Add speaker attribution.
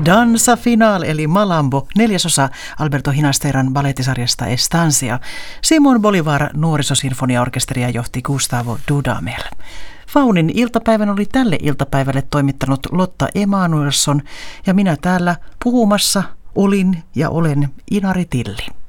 Speaker 1: Danza Final eli Malambo, 4. osa Alberto Hinasteran balettisarjasta Estancia. Simon Bolivar nuorisosinfoniaorkesteria johti Gustavo Dudamel. Faunin iltapäivän oli tälle iltapäivälle toimittanut Lotta Emanuelsson ja minä täällä puhumassa olin ja olen Inari Tilli.